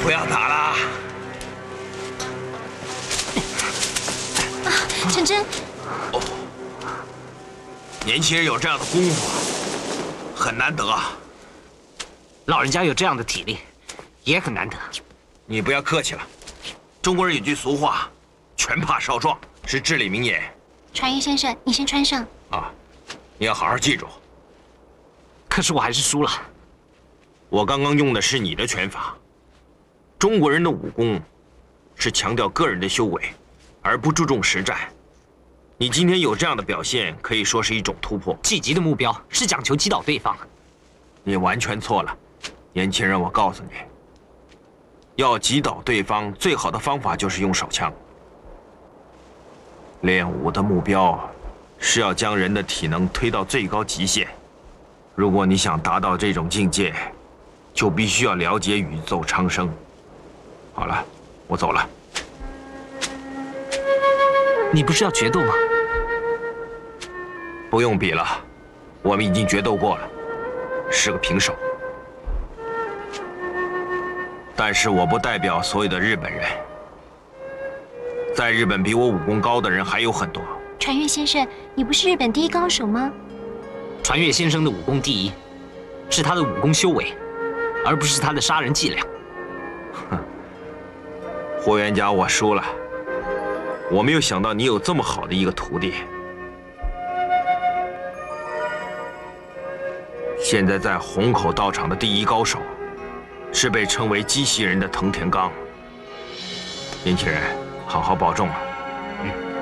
不要打了。 啊，陈真。 哦，年轻人有这样的功夫，很难得啊。 老人家有这样的体力，也很难得。 你不要客气了。中国人有句俗话，拳怕少壮，是至理名言。 传玉先生，你先穿上。 啊，你要好好记住。 可是我还是输了。 我刚刚用的是你的拳法。中国人的武功是强调个人的修为，而不注重实战。你今天有这样的表现，可以说是一种突破。 晋级的目标是讲求击倒对方。 你完全错了，年轻人，我告诉你，要击倒对方，最好的方法就是用手枪。练武的目标是要将人的体能推到最高极限。如果你想达到这种境界，就必须要了解宇宙苍生。好了，我走了。 你不是要决斗吗？ 不用比了，我们已经决斗过了，是个平手。但是我不代表所有的日本人，在日本比我武功高的人还有很多。 传月先生，你不是日本第一高手吗？ 传月先生的武功第一，是他的武功修为，而不是他的杀人伎俩。 哼，霍元甲，我输了。我没有想到你有这么好的一个徒弟。现在在虹口道场的第一高手，是被称为机器人的藤田刚。年轻人，好好保重啊！